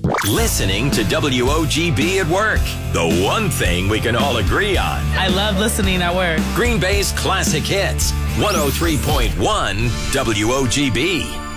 Listening to WOGB at work. The one thing we can all agree on. I love listening at work. Green Bay's classic hits. 103.1 WOGB.